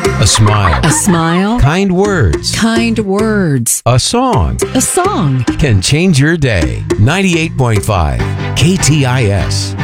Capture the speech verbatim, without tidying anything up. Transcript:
A smile. A smile. Kind words. Kind words. A song A song. can change your day. ninety-eight point five K T I S.